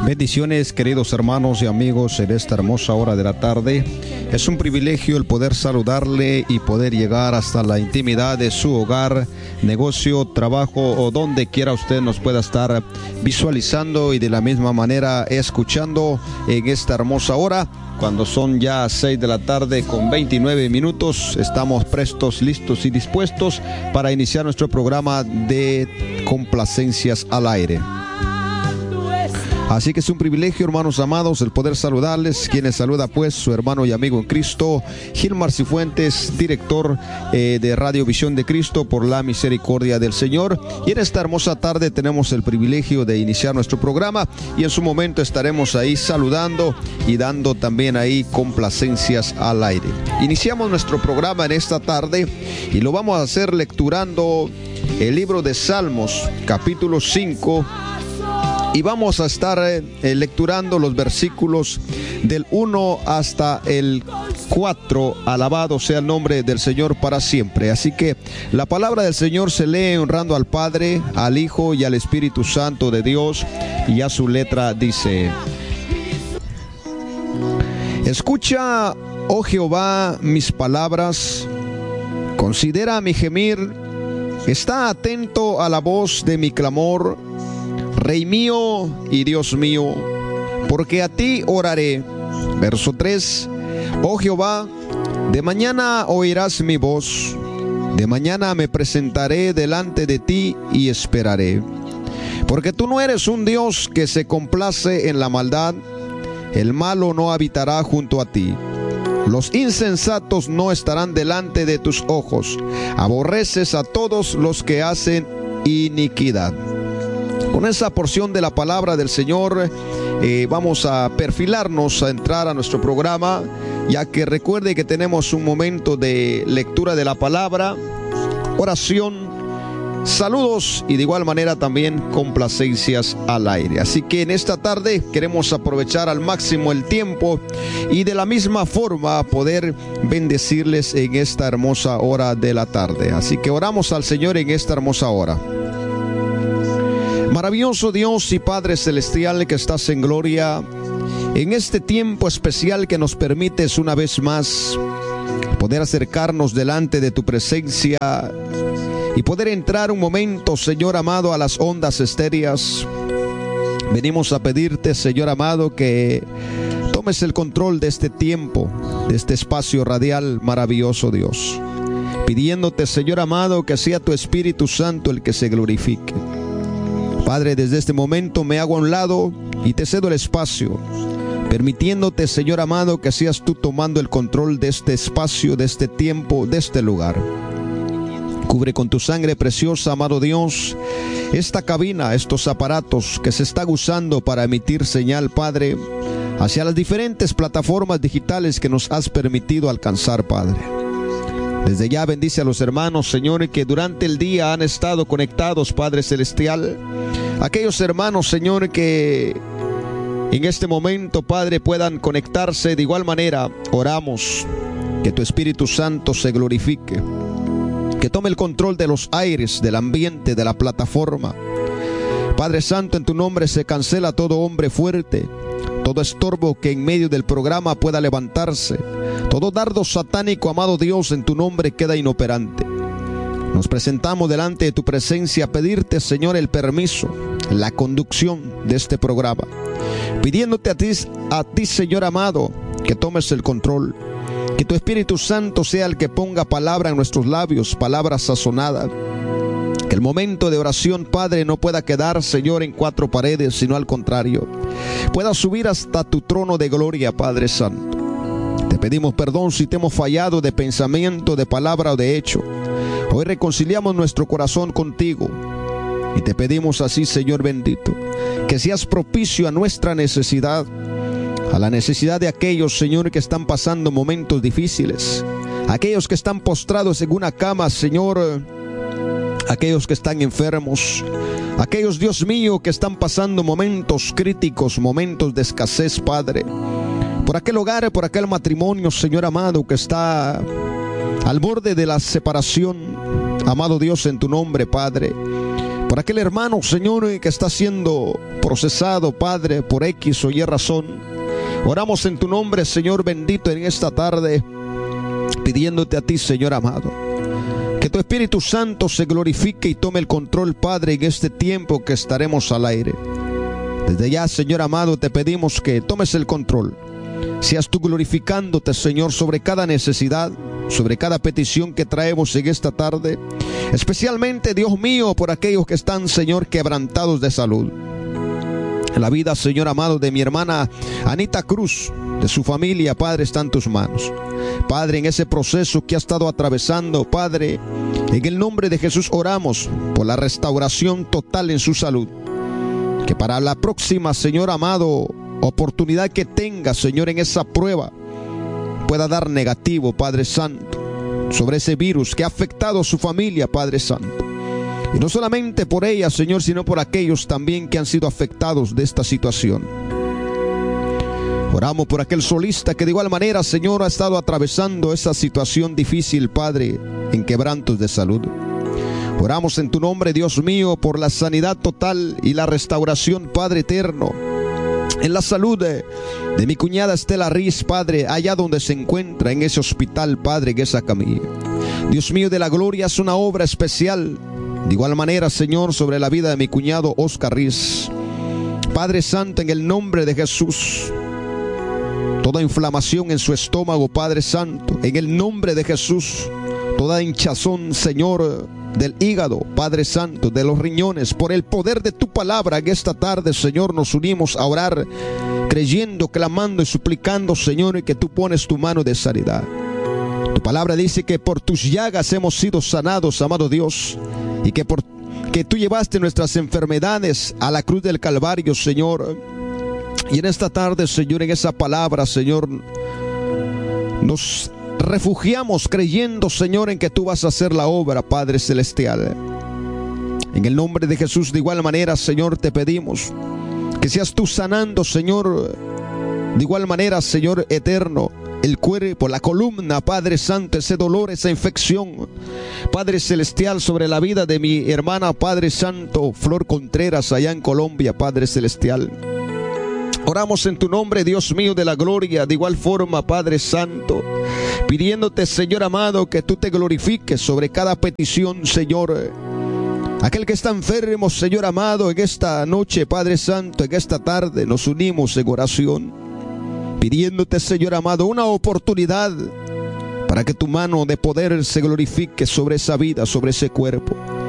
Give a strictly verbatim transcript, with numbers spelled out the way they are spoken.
Bendiciones, queridos hermanos y amigos, en esta hermosa hora de la tarde. Es un privilegio el poder saludarle y poder llegar hasta la intimidad de su hogar, negocio, trabajo o donde quiera usted nos pueda estar visualizando y de la misma manera escuchando en esta hermosa hora. Cuando son ya seis de la tarde con veintinueve minutos, estamos prestos, listos y dispuestos para iniciar nuestro programa de complacencias al aire. Así que es un privilegio, hermanos amados, el poder saludarles. Quienes saluda pues su hermano y amigo en Cristo, Gilmar Cifuentes, director eh, de Radio Visión de Cristo, por la misericordia del Señor. Y en esta hermosa tarde tenemos el privilegio de iniciar nuestro programa y en su momento estaremos ahí saludando y dando también ahí complacencias al aire. Iniciamos nuestro programa en esta tarde y lo vamos a hacer lecturando el libro de Salmos, capítulo cinco. Y vamos a estar eh, lecturando los versículos del uno hasta el cuatro. Alabado sea el nombre del Señor para siempre. Así que la palabra del Señor se lee honrando al Padre, al Hijo y al Espíritu Santo de Dios. Y a su letra dice: Escucha, oh Jehová, mis palabras, considera mi gemir, está atento a la voz de mi clamor, Rey mío y Dios mío, porque a ti oraré. Verso tres. Oh Jehová, de mañana oirás mi voz, de mañana me presentaré delante de ti y esperaré. Porque tú no eres un Dios que se complace en la maldad, el malo no habitará junto a ti. Los insensatos no estarán delante de tus ojos, aborreces a todos los que hacen iniquidad. Con esa porción de la palabra del Señor eh, vamos a perfilarnos a entrar a nuestro programa, ya que recuerde que tenemos un momento de lectura de la palabra, oración, saludos y de igual manera también complacencias al aire. Así que en esta tarde queremos aprovechar al máximo el tiempo y de la misma forma poder bendecirles en esta hermosa hora de la tarde. Así que oramos al Señor en esta hermosa hora. Maravilloso Dios y Padre Celestial que estás en gloria, en este tiempo especial que nos permites una vez más poder acercarnos delante de tu presencia y poder entrar un momento, Señor amado, a las ondas estéreas. Venimos a pedirte, Señor amado, que tomes el control de este tiempo, de este espacio radial, maravilloso Dios, pidiéndote, Señor amado, que sea tu Espíritu Santo el que se glorifique. Padre, desde este momento me hago a un lado y te cedo el espacio, permitiéndote, Señor amado, que seas tú tomando el control de este espacio, de este tiempo, de este lugar. Cubre con tu sangre preciosa, amado Dios, esta cabina, estos aparatos que se están usando para emitir señal, Padre, hacia las diferentes plataformas digitales que nos has permitido alcanzar, Padre. Desde ya bendice a los hermanos, Señor, que durante el día han estado conectados, Padre Celestial. Aquellos hermanos, Señor, que en este momento, Padre, puedan conectarse de igual manera. Oramos que tu Espíritu Santo se glorifique, que tome el control de los aires, del ambiente, de la plataforma. Padre Santo, en tu nombre se cancela todo hombre fuerte, todo estorbo que en medio del programa pueda levantarse. Todo dardo satánico, amado Dios, en tu nombre queda inoperante. Nos presentamos delante de tu presencia a pedirte, Señor, el permiso, la conducción de este programa, pidiéndote a ti, a ti, Señor amado, que tomes el control, que tu Espíritu Santo sea el que ponga palabra en nuestros labios, palabra sazonada. Que el momento de oración, Padre, no pueda quedar, Señor, en cuatro paredes, sino al contrario, pueda subir hasta tu trono de gloria, Padre Santo. Te pedimos perdón si te hemos fallado de pensamiento, de palabra o de hecho. Hoy reconciliamos nuestro corazón contigo y te pedimos así, Señor bendito, que seas propicio a nuestra necesidad, a la necesidad de aquellos, Señor, que están pasando momentos difíciles, aquellos que están postrados en una cama, Señor, aquellos que están enfermos, aquellos, Dios mío, que están pasando momentos críticos, momentos de escasez, Padre. Por aquel hogar, por aquel matrimonio, Señor amado, que está al borde de la separación, amado Dios, en tu nombre, Padre. Por aquel hermano, Señor, que está siendo procesado, Padre, por X o Y razón. Oramos en tu nombre, Señor bendito, en esta tarde, pidiéndote a ti, Señor amado, que tu Espíritu Santo se glorifique y tome el control, Padre, en este tiempo que estaremos al aire. Desde ya, Señor amado, te pedimos que tomes el control. Seas tú glorificándote, Señor, sobre cada necesidad, sobre cada petición que traemos en esta tarde. Especialmente, Dios mío, por aquellos que están, Señor, quebrantados de salud. En la vida, Señor amado, de mi hermana Anita Cruz, de su familia, Padre, está en tus manos. Padre, en ese proceso que ha estado atravesando, Padre, en el nombre de Jesús oramos por la restauración total en su salud. Que para la próxima, Señor amado, oportunidad que tenga, Señor, en esa prueba, pueda dar negativo, Padre Santo, sobre ese virus que ha afectado a su familia, Padre Santo. Y no solamente por ella, Señor, sino por aquellos también que han sido afectados de esta situación. Oramos por aquel solista que de igual manera, Señor, ha estado atravesando esa situación difícil, Padre, en quebrantos de salud. Oramos en tu nombre, Dios mío, por la sanidad total y la restauración, Padre eterno, en la salud de, de mi cuñada Estela Riz, Padre, allá donde se encuentra, en ese hospital, Padre, en esa camilla. Dios mío de la gloria, es una obra especial. De igual manera, Señor, sobre la vida de mi cuñado Oscar Riz. Padre Santo, en el nombre de Jesús, toda inflamación en su estómago, Padre Santo, en el nombre de Jesús, toda hinchazón, Señor, del hígado, Padre Santo, de los riñones, por el poder de tu palabra, en esta tarde, Señor, nos unimos a orar, creyendo, clamando y suplicando, Señor, y que tú pones tu mano de sanidad. Tu palabra dice que por tus llagas hemos sido sanados, amado Dios, y que por que tú llevaste nuestras enfermedades a la cruz del Calvario, Señor. Y en esta tarde, Señor, en esa palabra, Señor, nos refugiamos creyendo, Señor, en que tú vas a hacer la obra, Padre Celestial. En el nombre de Jesús, de igual manera, Señor, te pedimos que seas tú sanando, Señor, de igual manera, Señor eterno, el cuerpo, la columna, Padre Santo, ese dolor, esa infección, Padre Celestial, sobre la vida de mi hermana, Padre Santo, Flor Contreras, allá en Colombia, Padre Celestial. Oramos en tu nombre, Dios mío de la gloria, de igual forma, Padre Santo, pidiéndote, Señor amado, que tú te glorifiques sobre cada petición, Señor. Aquel que está enfermo, Señor amado, en esta noche, Padre Santo, en esta tarde, nos unimos en oración, pidiéndote, Señor amado, una oportunidad para que tu mano de poder se glorifique sobre esa vida, sobre ese cuerpo.